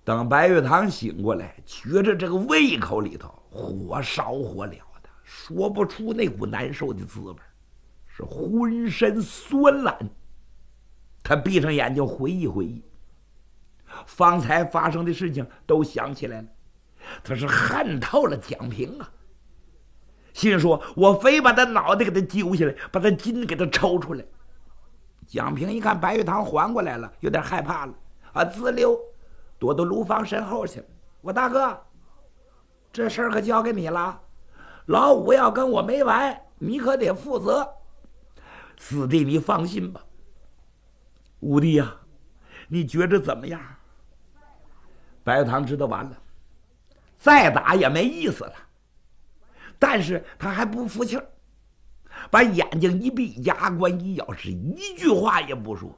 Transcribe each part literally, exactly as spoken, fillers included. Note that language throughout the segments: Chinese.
等白玉堂醒过来，觉着这个胃口里头火烧火燎的，说不出那股难受的滋味，是浑身酸懒。他闭上眼睛回忆回忆，方才发生的事情都想起来了。他是恨透了蒋平啊，心说我非把他脑袋给他揪下来，把他筋给他抽出来。蒋平一看白玉堂缓过来了，有点害怕了啊，滋溜躲到卢芳身后去了。我大哥，这事儿可交给你了，老五要跟我没完，你可得负责。四弟你放心吧。五弟呀、啊，你觉着怎么样？白玉堂知道完了，再打也没意思了，但是他还不服气儿，把眼睛一闭，牙关一咬，是一句话也不说。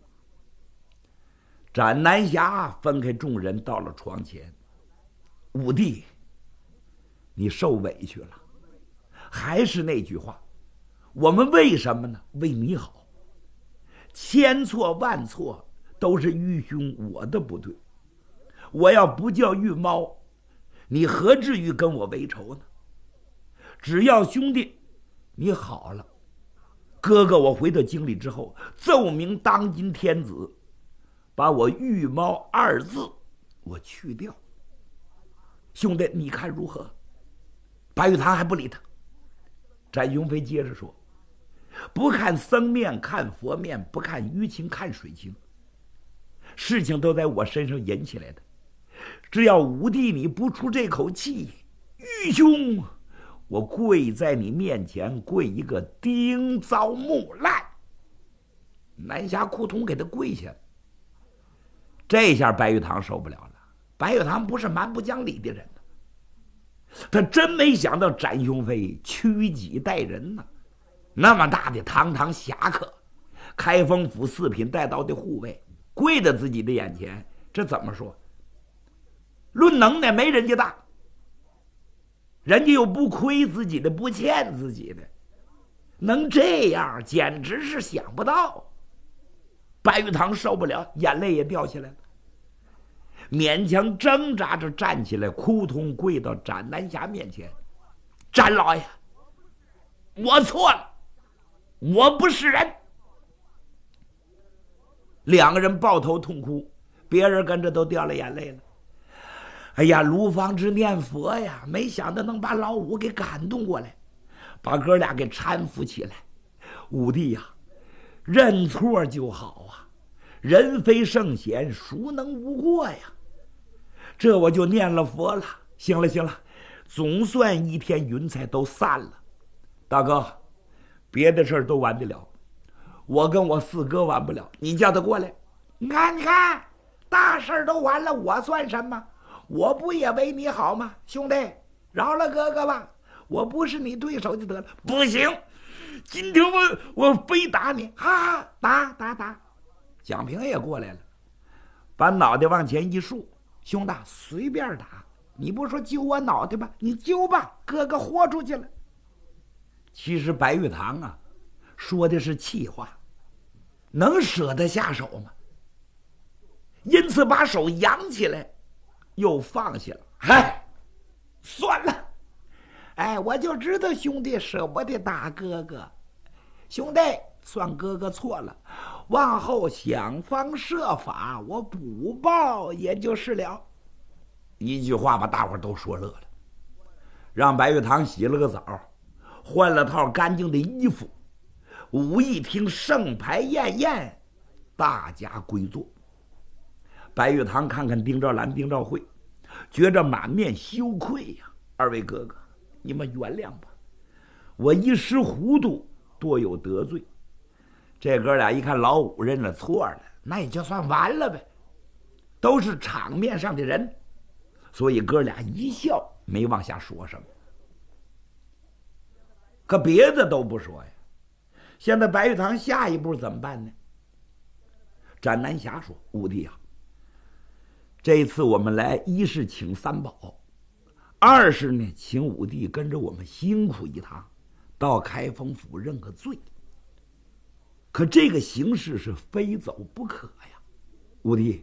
展南霞分开众人到了床前。五弟，你受委屈了，还是那句话，我们为什么呢？为你好，千错万错都是玉兄我的不对，我要不叫玉猫，你何至于跟我为仇呢？只要兄弟你好了，哥哥我回到京里之后，奏明当今天子，把我玉猫二字我去掉。兄弟你看如何？白玉堂还不理他。展雄飞接着说，不看僧面看佛面，不看舆情看水情，事情都在我身上引起来的，只要五弟你不出这口气，玉兄我跪在你面前跪一个丁糟木烂。南霞扑通给他跪下。这下白玉堂受不了了。白玉堂不是蛮不讲理的人，他真没想到展雄飞屈己待人呢。那么大的堂堂侠客，开封府四品带刀的护卫，跪在自己的眼前，这怎么说？论能耐没人家大，人家又不亏自己的，不欠自己的，能这样简直是想不到。白玉堂受不了，眼泪也掉下来了，勉强挣扎着站起来，扑通跪到展南霞面前。展老爷，我错了，我不是人。两个人抱头痛哭，别人跟着都掉了眼泪了。哎呀，卢芳之念佛呀，没想到能把老五给感动过来，把哥俩给搀扶起来。五弟呀，认错就好啊，人非圣贤，孰能无过呀？这我就念了佛了。行了行了，总算一天云彩都散了。大哥，别的事儿都完得了，我跟我四哥完不了，你叫他过来。你看你看，大事儿都完了，我算什么？我不也为你好吗？兄弟，饶了哥哥吧，我不是你对手就得了。不行，今天我我非打你！哈哈，打打打！蒋平也过来了，把脑袋往前一竖，兄弟随便打，你不说揪我脑袋吧，你揪吧，哥哥豁出去了。其实白玉堂啊，说的是气话，能舍得下手吗？因此把手扬起来，又放下了。哎，算了，哎，我就知道兄弟舍不得打哥哥，兄弟算哥哥错了，往后想方设法我补报也就是了。一句话把大伙都说乐了，让白玉堂洗了个澡，换了套干净的衣服，武艺厅盛牌宴宴，大家归坐。白玉堂看看丁兆兰、丁兆慧，觉着满面羞愧呀、啊！二位哥哥，你们原谅吧，我一时糊涂，多有得罪。这哥俩一看老五认了错了，那也就算完了呗，都是场面上的人，所以哥俩一笑，没往下说什么。可别的都不说呀，现在白玉堂下一步怎么办呢？展南霞说：“五弟啊，这次我们来，一是请三宝，二是呢，请五弟跟着我们辛苦一趟，到开封府认个罪。可这个形势是非走不可呀，五弟，